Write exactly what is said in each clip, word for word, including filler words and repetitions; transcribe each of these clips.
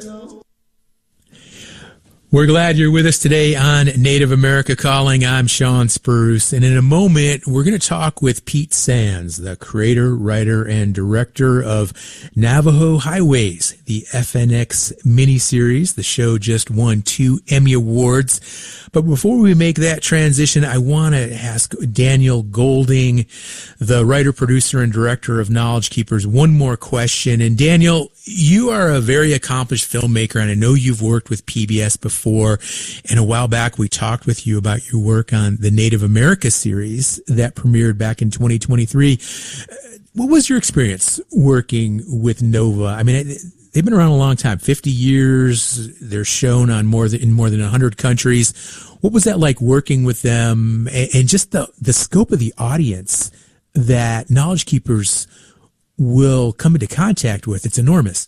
We're glad you're with us today on Native America Calling. I'm Sean Spruce, and in a moment, we're going to talk with Pete Sands, the creator, writer, and director of Navajo Highways, the F N X miniseries. The show just won two Emmy Awards. But before we make that transition, I want to ask Daniel Golding, the writer, producer, and director of Knowledge Keepers, one more question. And Daniel, you are a very accomplished filmmaker, and I know you've worked with P B S before. And a while back, we talked with you about your work on the Native America series that premiered back in twenty twenty-three. What was your experience working with Nova? I mean, they've been around a long time, fifty years. They're shown on more than, in more than one hundred countries. What was that like working with them, and just the, the scope of the audience that Knowledge Keepers will come into contact with? It's enormous.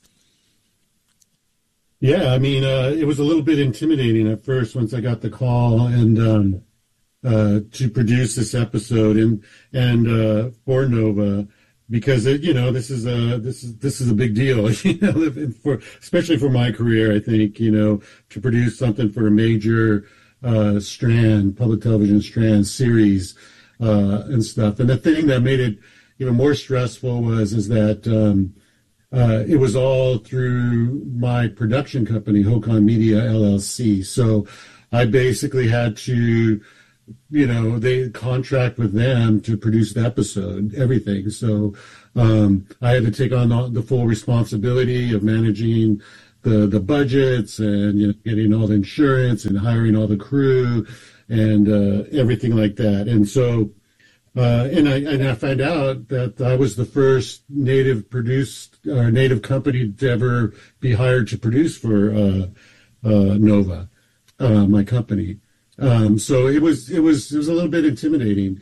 Yeah, I mean, uh, it was a little bit intimidating at first once I got the call and um, uh, to produce this episode and and uh, for Nova, because it, you know, this is a this is this is a big deal, you know, for especially for my career. I think, you know, to produce something for a major uh, strand, public television strand series uh, and stuff. And the thing that made it even more stressful was is that. Um, Uh, it was all through my production company, Hocon Media L L C. So I basically had to, you know, they contract with them to produce the episode, everything. So um, I had to take on the, the full responsibility of managing the the budgets and, you know, getting all the insurance and hiring all the crew and uh, everything like that. And so. Uh, and I and I found out that I was the first native produced or native company to ever be hired to produce for uh, uh, Nova, uh, my company. Um, so it was it was it was a little bit intimidating,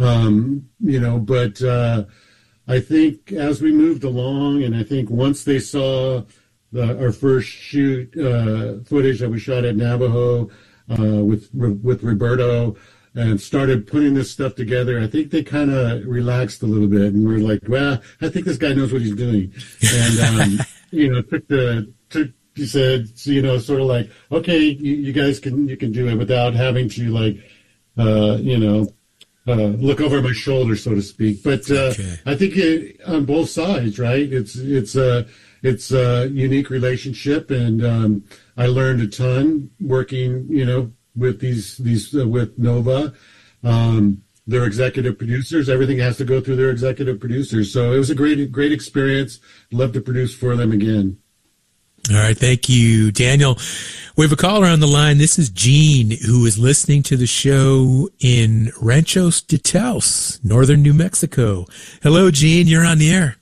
um, you know. But uh, I think as we moved along, and I think once they saw the, our first shoot uh, footage that we shot at Navajo uh, with with Roberto. And started putting this stuff together, I think they kind of relaxed a little bit, and we're like, "Well, I think this guy knows what he's doing." And um, you know, took the took he said, you know, sort of like, "Okay, you, you guys can you can do it without having to like, uh, you know, uh, look over my shoulder, so to speak." But uh, okay. I think it, on both sides, right? It's it's a it's a unique relationship, and um, I learned a ton working, you know. with these these uh, with Nova, um, their executive producers. Everything has to go through their executive producers. So it was a great great experience. Love to produce for them again. All right, thank you, Daniel. We have a caller on the line. This is Gene, who is listening to the show in Ranchos de Taos, northern New Mexico. Hello, Gene. You're on the air.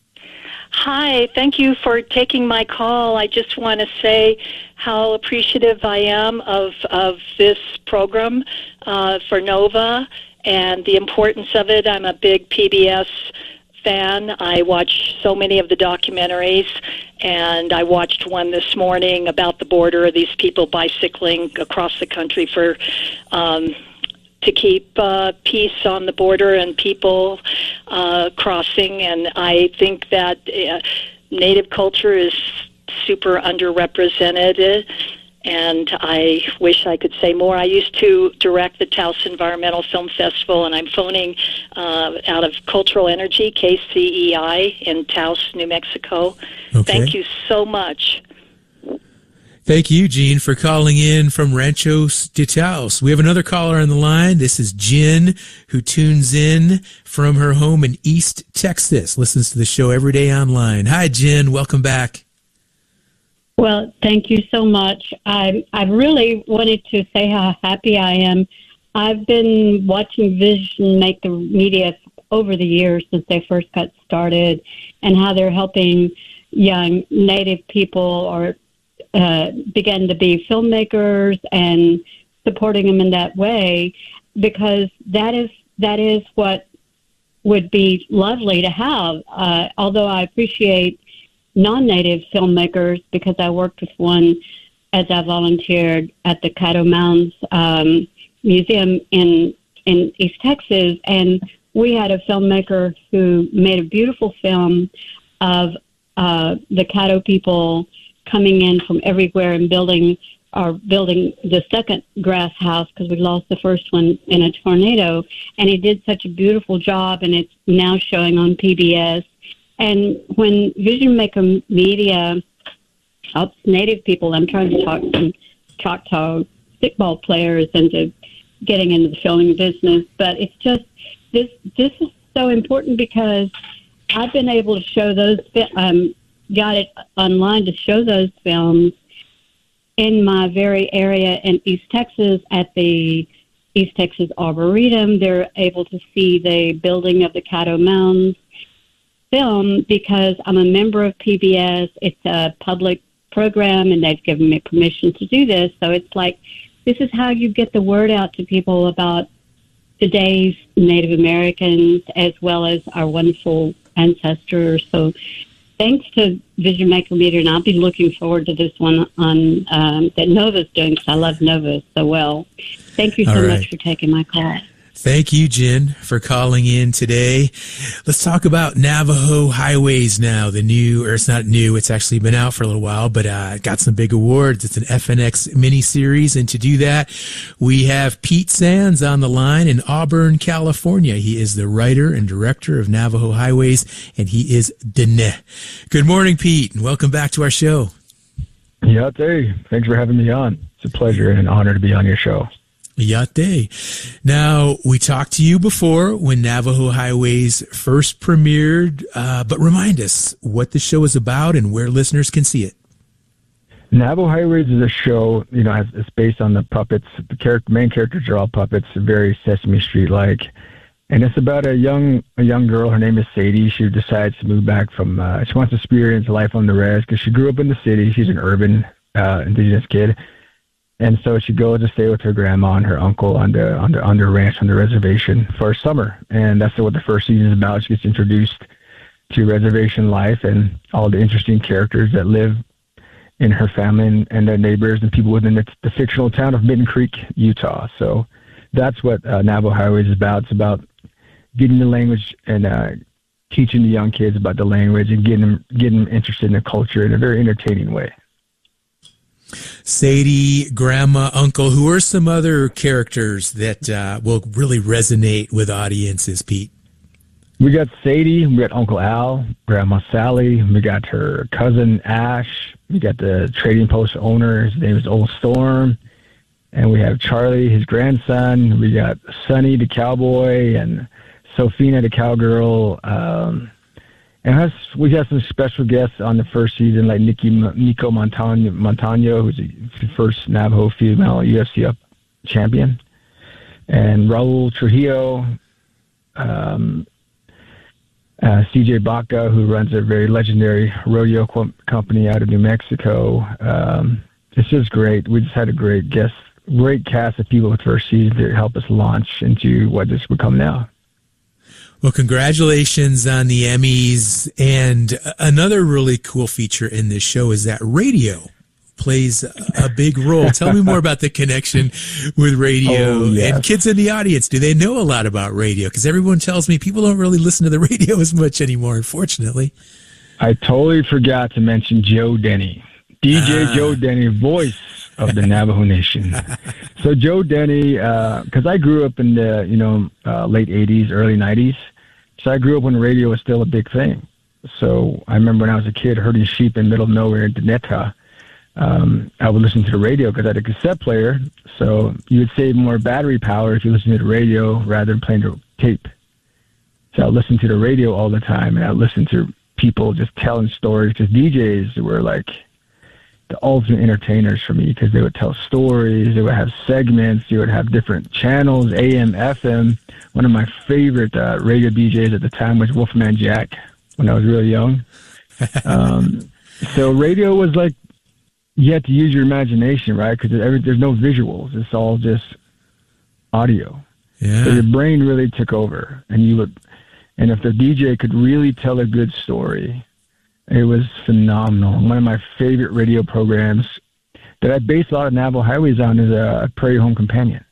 Hi, thank you for taking my call. I just want to say how appreciative I am of, of this program uh, for Nova and the importance of it. I'm a big P B S fan. I watch so many of the documentaries, and I watched one this morning about the border, these people bicycling across the country for um, to keep uh, peace on the border and people uh, crossing. And I think that uh, Native culture is super underrepresented, and I wish I could say more. I used to direct the Taos Environmental Film Festival, and I'm phoning uh, out of Cultural Energy, K C E I, in Taos, New Mexico. Okay. Thank you so much. Thank you, Gene, for calling in from Ranchos de Taos. We have another caller on the line. This is Jen, who tunes in from her home in East Texas, listens to the show every day online. Hi, Jen. Welcome back. Well, thank you so much. I I really wanted to say how happy I am. I've been watching Vision make the media over the years since they first got started, and how they're helping young Native people or Uh, began to be filmmakers and supporting them in that way, because that is that is what would be lovely to have. Uh, although I appreciate non-Native filmmakers, because I worked with one as I volunteered at the Caddo Mounds um, Museum in in East Texas, and we had a filmmaker who made a beautiful film of uh, the Caddo people coming in from everywhere and building are building the second grass house because we lost the first one in a tornado. And he did such a beautiful job, and it's now showing on P B S. And when Vision Maker Media helps Native people, I'm trying to talk some Choctaw stickball players into getting into the filming business. But it's just, this this is so important because I've been able to show those, um, got it online to show those films in my very area in East Texas at the East Texas Arboretum. They're able to see the building of the Caddo Mounds film because I'm a member of P B S. It's a public program, and they've given me permission to do this. So it's like, this is how you get the word out to people about today's Native Americans as well as our wonderful ancestors. So thanks to Vision Maker Media, and I'll be looking forward to this one on um, that Nova's doing because I love Nova so well. Thank you so right. much for taking my call. Thank you, Jen, for calling in today. Let's talk about Navajo Highways now. The new, or it's not new, it's actually been out for a little while, but uh, got some big awards. It's an F N X miniseries, and to do that, we have Pete Sands on the line in Auburn, California. He is the writer and director of Navajo Highways, and he is Dene. Good morning, Pete, and welcome back to our show. Yate, thanks for having me on. It's a pleasure and an honor to be on your show. Yate. Now, we talked to you before when Navajo Highways first premiered, uh, but remind us what the show is about and where listeners can see it. Navajo Highways is a show, you know, it's based on the puppets. The character, main characters are all puppets, very Sesame Street-like. And it's about a young a young girl. Her name is Sadie. She decides to move back from, uh, she wants to experience life on the res because she grew up in the city. She's an urban uh, indigenous kid. And so she goes to stay with her grandma and her uncle on the on the on the ranch on the reservation for summer, and that's what the first season is about. She gets introduced to reservation life and all the interesting characters that live in her family and, and their neighbors and people within the, the fictional town of Midden Creek, Utah. So that's what uh, Navajo Highways is about. It's about getting the language and uh, teaching the young kids about the language and getting them getting them interested in the culture in a very entertaining way. Sadie, Grandma, Uncle, who are some other characters that uh, will really resonate with audiences, Pete? We got Sadie, we got Uncle Al, Grandma Sally, we got her cousin Ash, we got the trading post owner, his name is Old Storm, and we have Charlie, his grandson, we got Sonny, the cowboy, and Sophina, the cowgirl. Um, And has, we have some special guests on the first season, like Nikki, Nico Montano, Montano, who's the first Navajo female U F C up champion, and Raul Trujillo, um, uh, C J Baca, who runs a very legendary rodeo co- company out of New Mexico. Um, it's just great. We just had a great guest, great cast of people with first season to help us launch into what this will become now. Well, congratulations on the Emmys. And another really cool feature in this show is that radio plays a big role. Tell me more about the connection with radio. Oh, yes. And kids in the audience. Do they know a lot about radio? Because everyone tells me people don't really listen to the radio as much anymore, unfortunately. I totally forgot to mention Joe Denny. D J ah. Joe Denny, voice of the Navajo Nation. So Joe Denny, because uh, I grew up in the you know uh, late eighties, early nineties. So I grew up when radio was still a big thing. So I remember when I was a kid herding sheep in the middle of nowhere in Deneta, um, I would listen to the radio because I had a cassette player. So you would save more battery power if you listened to the radio rather than playing the tape. So I would listen to the radio all the time, and I would listen to people just telling stories because D Js were like the ultimate entertainers for me because they would tell stories, they would have segments, they would have different channels, A M, F M. One of my favorite uh, radio D Js at the time was Wolfman Jack when I was really young. Um, so radio was like, you had to use your imagination, right? Because there's no visuals. It's all just audio. Yeah. So your brain really took over. And you would, and if the D J could really tell a good story, it was phenomenal. One of my favorite radio programs that I base a lot of Navajo Highways on is a Prairie Home Companion.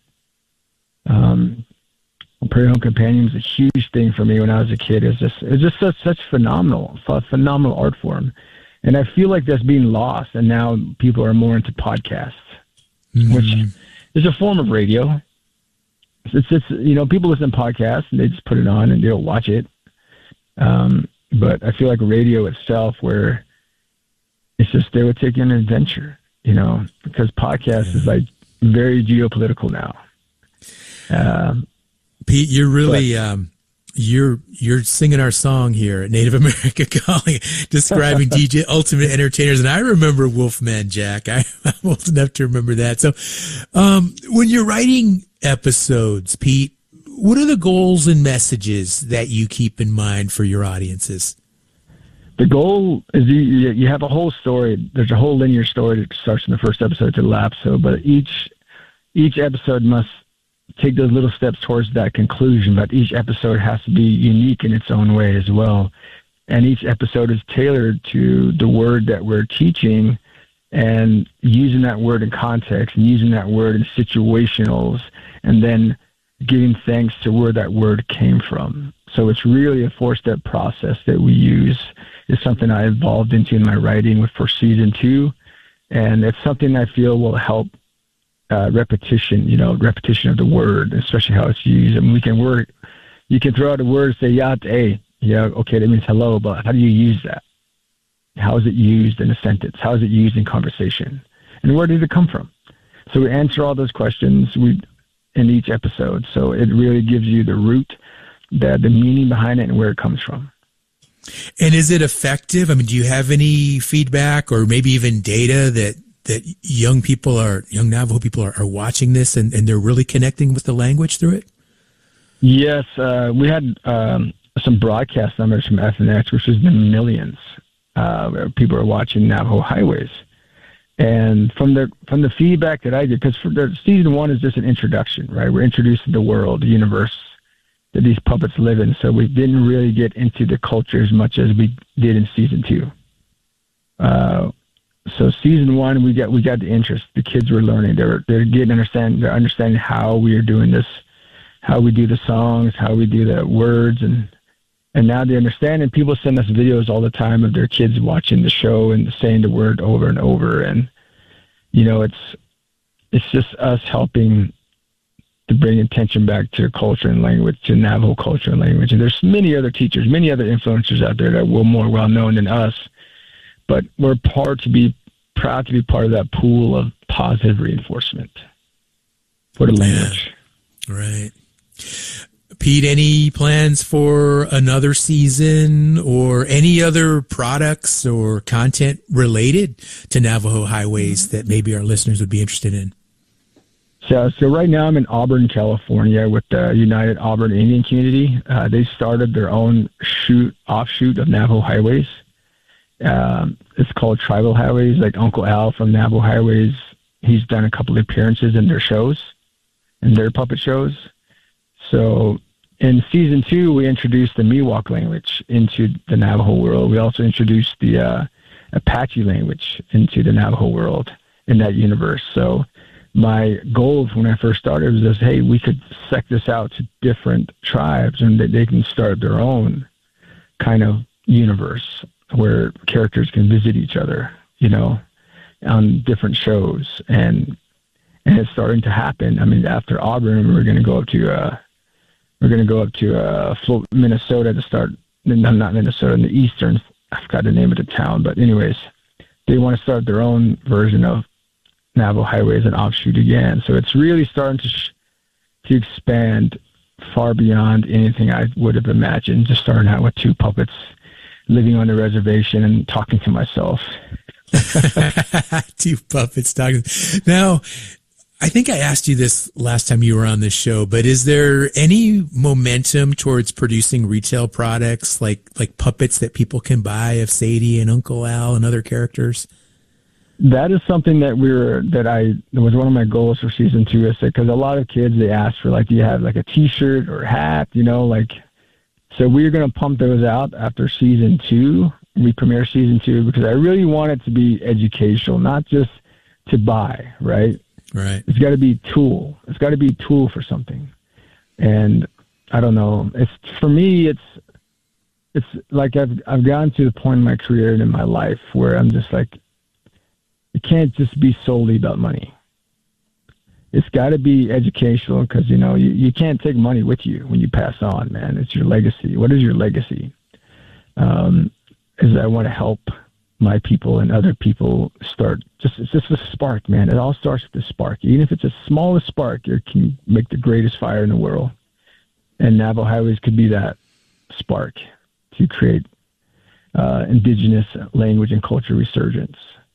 Um, Prairie Home Companion was a huge thing for me when I was a kid. It was just, it was just such, such phenomenal, phenomenal art form. And I feel like that's being lost, and now people are more into podcasts, mm-hmm. which is a form of radio. It's just, you know, people listen to podcasts and they just put it on and they'll watch it. Um, but I feel like radio itself, where it's just they would take an adventure, you know, because podcast yeah. is like very geopolitical now. Um, Pete, you're really but, um, you're you're singing our song here at Native America Calling, describing D J Ultimate Entertainers, and I remember Wolfman Jack. I, I'm old enough to remember that. So, um, when you're writing episodes, Pete, what are the goals and messages that you keep in mind for your audiences? The goal is you, you have a whole story. There's a whole linear story that starts in the first episode to the last episode, but each each episode must take those little steps towards that conclusion. But each episode has to be unique in its own way as well, and each episode is tailored to the word that we're teaching, and using that word in context and using that word in situationals, and then giving thanks to where that word came from. So it's really a four-step process that we use. It's something I evolved into in my writing with for season two, and it's something I feel will help uh, repetition, you know, repetition of the word, especially how it's used. I mean, we can work, you can throw out a word, say, yate, yeah, okay, that means hello, but how do you use that? How is it used in a sentence? How is it used in conversation? And where did it come from? So we answer all those questions we in each episode. So it really gives you the root, the, the meaning behind it, and where it comes from. And is it effective? I mean, do you have any feedback or maybe even data that, that young people are, young Navajo people are, are watching this and, and they're really connecting with the language through it? Yes. Uh, we had um, some broadcast numbers from F N X, which has been millions. Uh, where people are watching Navajo Highways. And from the from the feedback that I did, because for the season one is just an introduction, right? We're introducing the world, the universe that these puppets live in. So we didn't really get into the culture as much as we did in season two. Uh, so season one, we got we got the interest. The kids were learning. They're they're getting understand. They're understanding how we are doing this, how we do the songs, how we do the words, and and now they understand. And people send us videos all the time of their kids watching the show and saying the word over and over. And you know, it's it's just us helping to bring attention back to culture and language, to Navajo culture and language. And there's many other teachers, many other influencers out there that were more well known than us, but we're part to be proud to be part of that pool of positive reinforcement for the language. Yeah. Right. Pete, any plans for another season or any other products or content related to Navajo Highways that maybe our listeners would be interested in? So, so right now I'm in Auburn, California with the United Auburn Indian Community. Uh, they started their own shoot offshoot of Navajo Highways. Um, it's called Tribal Highways. Like Uncle Al from Navajo Highways, he's done a couple of appearances in their shows, in their puppet shows. So in season two, we introduced the Miwok language into the Navajo world. We also introduced the uh, Apache language into the Navajo world in that universe. So my goal when I first started was just, hey, we could sect this out to different tribes and that they can start their own kind of universe where characters can visit each other, you know, on different shows. And and it's starting to happen. I mean, after Auburn, we're going to go up to uh, we're going to go up to uh, Minnesota to start. No, not Minnesota, in the eastern. I forgot the name of the town, but anyways, they want to start their own version of Navajo Highways and offshoot again. So it's really starting to sh- to expand far beyond anything I would have imagined. Just starting out with two puppets living on the reservation and talking to myself. Two puppets talking. Now, I think I asked you this last time you were on this show, but is there any momentum towards producing retail products like like puppets that people can buy of Sadie and Uncle Al and other characters? That is something that we were that I that was one of my goals for season two. Is because a lot of kids, they ask for like, do you have like a T-shirt or a hat? You know, like, so we're gonna pump those out after season two. We premiere season two because I really want it to be educational, not just to buy. Right. Right. It's got to be a tool. It's got to be a tool for something. And I don't know. It's for me. It's it's like I've I've gotten to the point in my career and in my life where I'm just like, it can't just be solely about money. It's got to be educational because, you know, you, you can't take money with you when you pass on, man. It's your legacy. What is your legacy? Um, is I want to help my people and other people start. Just It's just a spark, man. It all starts with the spark. Even if it's the smallest spark, it can make the greatest fire in the world. And Navajo Highways could be that spark to create uh, indigenous language and culture resurgence.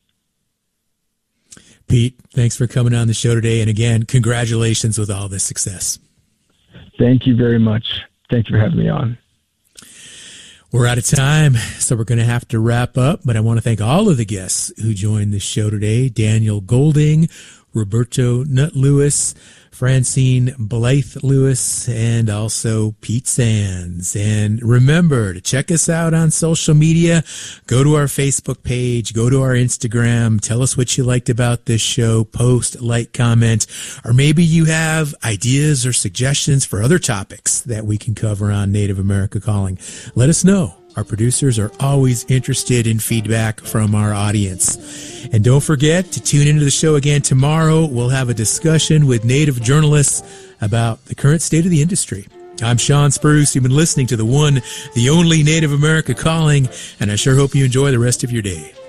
Pete, thanks for coming on the show today. And again, congratulations with all this success. Thank you very much. Thank you for having me on. We're out of time, so we're going to have to wrap up. But I want to thank all of the guests who joined the show today. Daniel Golding, Roberto Nutt Lewis, Francine Blythe Lewis, and also Pete Sands. And remember to check us out on social media. Go to our Facebook page, go to our Instagram, tell us what you liked about this show, post, like, comment, or maybe you have ideas or suggestions for other topics that we can cover on Native America Calling. Let us know. Our producers are always interested in feedback from our audience. And don't forget to tune into the show again tomorrow. We'll have a discussion with Native journalists about the current state of the industry. I'm Sean Spruce. You've been listening to the one, the only Native America Calling, and I sure hope you enjoy the rest of your day.